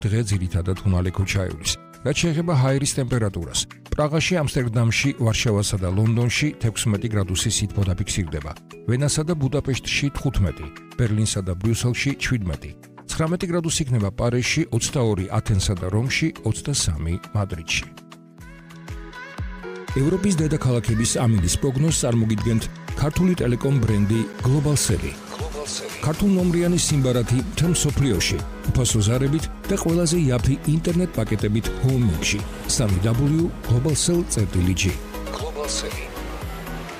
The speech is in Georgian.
დღე ძირითადად უმალე ქუჩაევლის. რაც შეეხება ჰაერის ტემპერატურას, პრაღაში, ამსტერდამში, ვარშავასა და ლონდონში 16 გრადუსი სითბო დაფიქსირდება, ვენასა და ბუდაპეშტში 15, ბერლინსა და ბრიუსელში 17, 19 გრადუსი იქნება პარიზში, 22 ათენსა და რომში, 23 მადრიდში. ევროპის დედაქალაქების ამინდის პროგნოზს წარმოგიდგენთ ქართული ტელეკომ ბრენდი Globalcell. ქართულ ნომრიანი სიმბარათი მთელ მსოფლიოში, უფასო ზარებით და ყველაზე იაფი ინტერნეტ პაკეტებით ჰოუმინგში. www.globalcell.gr